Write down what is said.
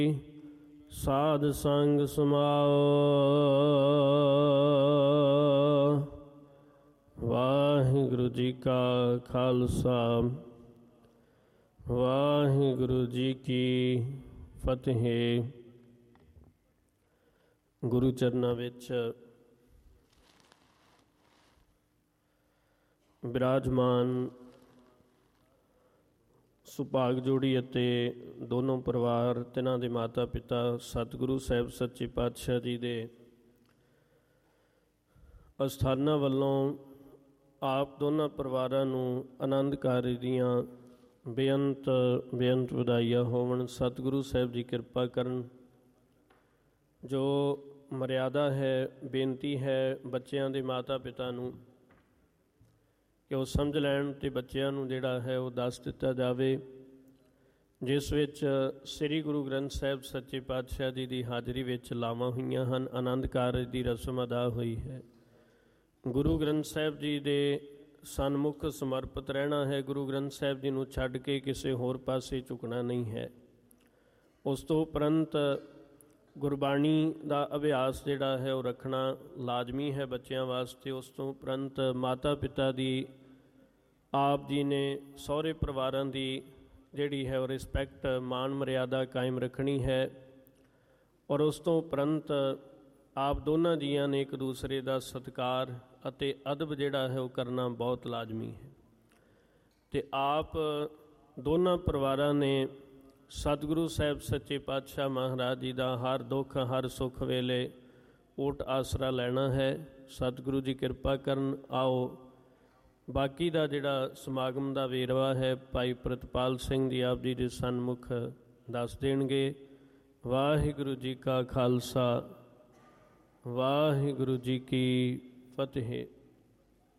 ਸਾਧ ਸੰਗ ਸਮਾਓ। ਵਾਹਿਗੁਰੂ ਜੀ ਕਾ ਖਾਲਸਾ ਵਾਹਿਗੁਰੂ ਜੀ ਕੀ ਫਤਿਹ। ਗੁਰੂ ਚਰਨਾਂ ਵਿੱਚ ਬਿਰਾਜਮਾਨ ਸੁਭਾਗ ਜੋੜੀ ਅਤੇ ਦੋਨੋਂ ਪਰਿਵਾਰ, ਤਿੰਨਾਂ ਦੇ ਮਾਤਾ ਪਿਤਾ ਸਤਿਗੁਰੂ ਸਾਹਿਬ ਸੱਚੇ ਪਾਤਸ਼ਾਹ ਜੀ ਦੇ ਅਸਥਾਨਾਂ ਵੱਲੋਂ ਆਪ ਦੋਨਾਂ ਪਰਿਵਾਰਾਂ ਨੂੰ ਆਨੰਦ ਕਾਰਜ ਦੀਆਂ ਬੇਅੰਤ ਵਧਾਈਆਂ ਹੋਵਣ। ਸਤਿਗੁਰੂ ਸਾਹਿਬ ਜੀ ਕਿਰਪਾ ਕਰਨ। ਜੋ ਮਰਿਆਦਾ ਹੈ, ਬੇਨਤੀ ਹੈ ਬੱਚਿਆਂ ਦੇ ਮਾਤਾ ਪਿਤਾ ਨੂੰ ਕਿ ਉਹ ਸਮਝ ਲੈਣ ਅਤੇ ਬੱਚਿਆਂ ਨੂੰ ਜਿਹੜਾ ਹੈ ਉਹ ਦੱਸ ਦਿੱਤਾ ਜਾਵੇ, ਜਿਸ ਵਿੱਚ ਸ੍ਰੀ ਗੁਰੂ ਗ੍ਰੰਥ ਸਾਹਿਬ ਸੱਚੇ ਪਾਤਸ਼ਾਹ ਜੀ ਦੀ ਹਾਜ਼ਰੀ ਵਿੱਚ ਲਾਵਾਂ ਹੋਈਆਂ ਹਨ। ਆਨੰਦ ਕਾਰਜ ਦੀ ਰਸਮ ਅਦਾ ਹੋਈ ਹੈ। ਗੁਰੂ ਗ੍ਰੰਥ ਸਾਹਿਬ ਜੀ ਦੇ ਸਨਮੁਖ ਸਮਰਪਿਤ ਰਹਿਣਾ ਹੈ। ਗੁਰੂ ਗ੍ਰੰਥ ਸਾਹਿਬ ਜੀ ਨੂੰ ਛੱਡ ਕੇ ਕਿਸੇ ਹੋਰ ਪਾਸੇ ਝੁਕਣਾ ਨਹੀਂ ਹੈ। ਉਸ ਤੋਂ ਉਪਰੰਤ ਗੁਰਬਾਣੀ ਦਾ ਅਭਿਆਸ ਜਿਹੜਾ ਹੈ ਉਹ ਰੱਖਣਾ ਲਾਜ਼ਮੀ ਹੈ ਬੱਚਿਆਂ ਵਾਸਤੇ। ਉਸ ਤੋਂ ਉਪਰੰਤ ਮਾਤਾ ਪਿਤਾ ਦੀ, ਆਪ ਜੀ ਨੇ ਸਹੁਰੇ ਪਰਿਵਾਰਾਂ ਦੀ ਜਿਹੜੀ ਹੈ ਉਹ ਰਿਸਪੈਕਟ, ਮਾਣ ਮਰਿਆਦਾ ਕਾਇਮ ਰੱਖਣੀ ਹੈ। ਔਰ ਉਸ ਤੋਂ ਉਪਰੰਤ ਆਪ ਦੋਨਾਂ ਜੀਆਂ ਨੇ ਇੱਕ ਦੂਸਰੇ ਦਾ ਸਤਿਕਾਰ ਅਤੇ ਅਦਬ ਜਿਹੜਾ ਹੈ ਉਹ ਕਰਨਾ ਬਹੁਤ ਲਾਜ਼ਮੀ ਹੈ। ਅਤੇ ਆਪ ਦੋਨਾਂ ਪਰਿਵਾਰਾਂ ਨੇ ਸਤਿਗੁਰੂ ਸਾਹਿਬ ਸੱਚੇ ਪਾਤਸ਼ਾਹ ਮਹਾਰਾਜ ਜੀ ਦਾ ਹਰ ਦੁੱਖ ਹਰ ਸੁੱਖ ਵੇਲੇ ਓਟ ਆਸਰਾ ਲੈਣਾ ਹੈ। ਸਤਿਗੁਰੂ ਜੀ ਕਿਰਪਾ ਕਰਨ। ਆਓ ਬਾਕੀ ਦਾ ਜਿਹੜਾ ਸਮਾਗਮ ਦਾ ਵੇਰਵਾ ਹੈ ਭਾਈ ਪ੍ਰਿਤਪਾਲ ਸਿੰਘ ਜੀ ਆਪ ਜੀ ਦੇ ਸਨਮੁਖ ਦੱਸ ਦੇਣਗੇ। ਵਾਹਿਗੁਰੂ ਜੀ ਕਾ ਖਾਲਸਾ ਵਾਹਿਗੁਰੂ ਜੀ ਕੀ ਫਤਿਹ।